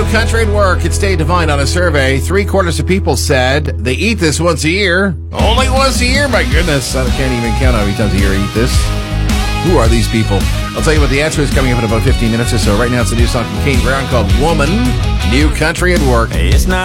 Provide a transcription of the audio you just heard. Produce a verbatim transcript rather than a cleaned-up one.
Country at Work. It's Dave Devine on a survey. Three quarters of people said they eat this once a year. Only once a year? My goodness. I can't even count how many times a year I eat this. Who are these people? I'll tell you what the answer is coming up in about fifteen minutes or so. Right now it's a new song from Kane Brown called Woman. New Country at Work. It's not